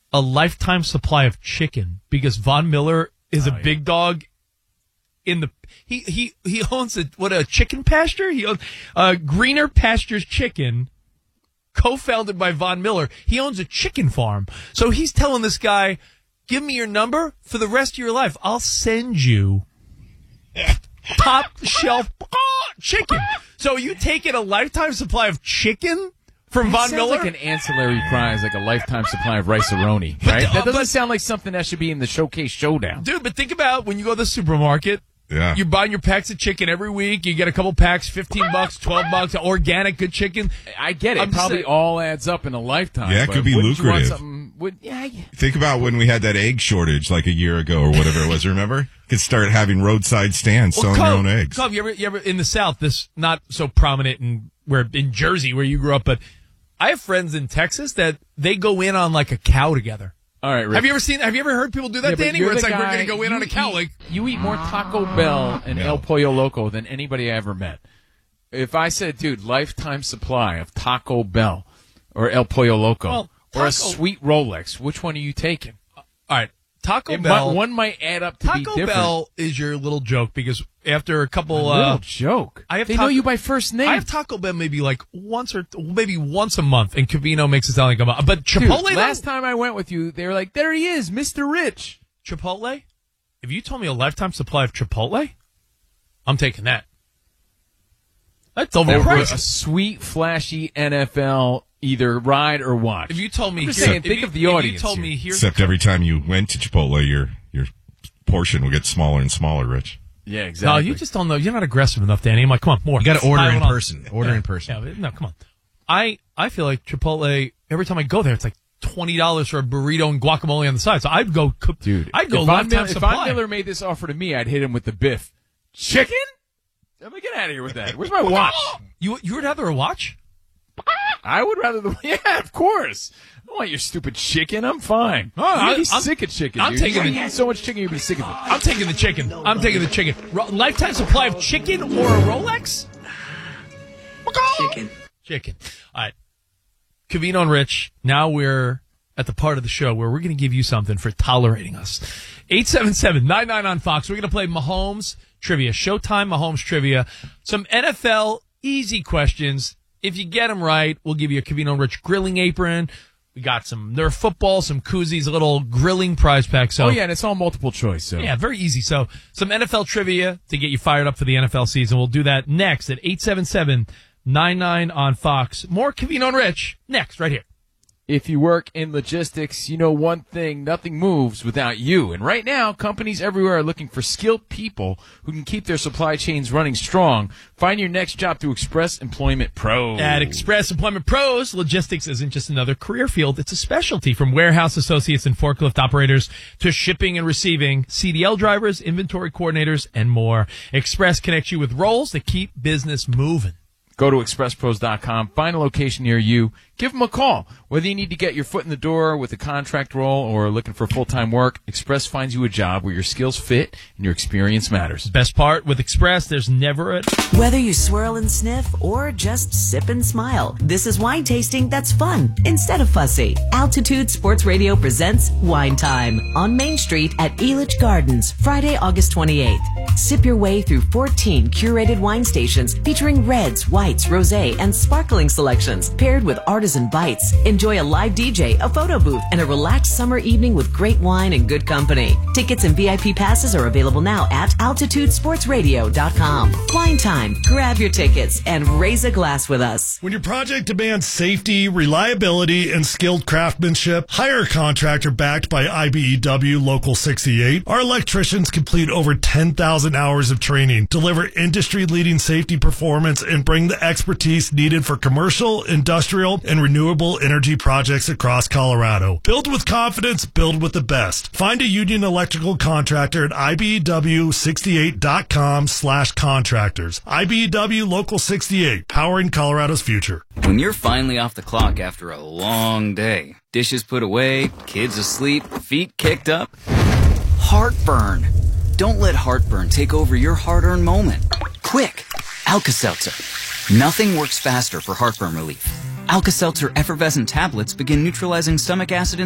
a lifetime supply of chicken because Von Miller is a big dog in the he owns a chicken pasture. He owns Greener Pastures Chicken, co-founded by Von Miller. He owns a chicken farm. So he's telling this guy, give me your number for the rest of your life. I'll send you top shelf chicken. So you taking a lifetime supply of chicken from Von Miller? Sounds like an ancillary prize, like a lifetime supply of rice-a-roni, right? That doesn't sound like something that should be in the Showcase Showdown. Dude, but think about when you go to the supermarket. Yeah. You're buying your packs of chicken every week. You get a couple packs, $15, $12, organic, good chicken. I get it. It probably all adds up in a lifetime. Yeah, it could be lucrative. Think about when we had that egg shortage like a year ago or whatever it was. Remember? You could start having roadside stands selling your own eggs. Cub, you ever in the South? This not so prominent in Jersey where you grew up, but I have friends in Texas that they go in on like a cow together. All right, Rick. Have you ever heard people do that, Danny? Where it's like, we're going to go in on a cow. You eat more Taco Bell and El Pollo Loco than anybody I ever met. If I said, dude, lifetime supply of Taco Bell or El Pollo Loco or a sweet Rolex, which one are you taking? All right. Taco Bell. One might add up to be different. Taco Bell is your little joke because after a couple... little joke? They know you by first name. I have Taco Bell maybe like once a month, and Covino makes it sound like I'm... But Chipotle... Dude, last time I went with you, they were like, there he is, Mr. Rich. Chipotle? If you told me a lifetime supply of Chipotle, I'm taking that. That's overpriced. A sweet, flashy NFL... either ride or watch. If you told me, think of the audience. If you told me, except every time you went to Chipotle, your portion will get smaller and smaller, Rich. Yeah, exactly. No, you just don't know. You're not aggressive enough, Danny. I'm like, come on, more. You got to order in person. Order in person. Yeah, no, come on. I feel like Chipotle. Every time I go there, it's like $20 for a burrito and guacamole on the side. So I'd go, dude. I'd go lifetime supply. If Von Miller made this offer to me, I'd hit him with the Biff chicken. Let me get out of here with that. Where's my watch? You would rather a watch? I would rather yeah, of course. I don't want your stupid chicken. I'm fine. I'm sick of chicken. I'm dude. taking you eat so much chicken, you'll be sick of it. I'm taking the chicken. Lifetime supply of chicken or a Rolex? Chicken. All right. Covino and Rich. Now we're at the part of the show where we're going to give you something for tolerating us. 877-99 on Fox. We're going to play Mahomes trivia. Showtime Mahomes trivia. Some NFL easy questions. If you get them right, we'll give you a Covino and Rich grilling apron. We got some Nerf football, some koozies, a little grilling prize pack. So, and it's all multiple choice. So. Yeah, very easy. So some NFL trivia to get you fired up for the NFL season. We'll do that next at 877-99 on Fox. More Covino and Rich next, right here. If you work in logistics, you know one thing, nothing moves without you. And right now, companies everywhere are looking for skilled people who can keep their supply chains running strong. Find your next job through Express Employment Pros. At Express Employment Pros, logistics isn't just another career field, it's a specialty. From warehouse associates and forklift operators to shipping and receiving, CDL drivers, inventory coordinators, and more. Express connects you with roles that keep business moving. Go to expresspros.com, find a location near you, give them a call. Whether you need to get your foot in the door with a contract role or looking for full-time work, Express finds you a job where your skills fit and your experience matters. Best part, with Express, there's never a... Whether you swirl and sniff or just sip and smile, this is wine tasting that's fun instead of fussy. Altitude Sports Radio presents Wine Time on Main Street at Elitch Gardens, Friday, August 28th. Sip your way through 14 curated wine stations featuring reds, whites, rosé, and sparkling selections paired with artisan bites. Enjoy a live DJ, a photo booth, and a relaxed summer evening with great wine and good company. Tickets and VIP passes are available now at altitudesportsradio.com. Wine Time. Grab your tickets and raise a glass with us. When your project demands safety, reliability, and skilled craftsmanship, hire a contractor backed by IBEW Local 68. Our electricians complete over 10,000 hours of training, deliver industry-leading safety performance, and bring the expertise needed for commercial, industrial, and renewable energy projects across Colorado. Build with confidence, build with the best. Find a union electrical contractor at IBEW68.com/contractors. IBEW Local 68, powering Colorado's future. When you're finally off the clock after a long day, dishes put away, kids asleep, feet kicked up, heartburn. Don't let heartburn take over your hard-earned moment. Quick, Alka-Seltzer. Nothing works faster for heartburn relief. Alka-Seltzer effervescent tablets begin neutralizing stomach acid in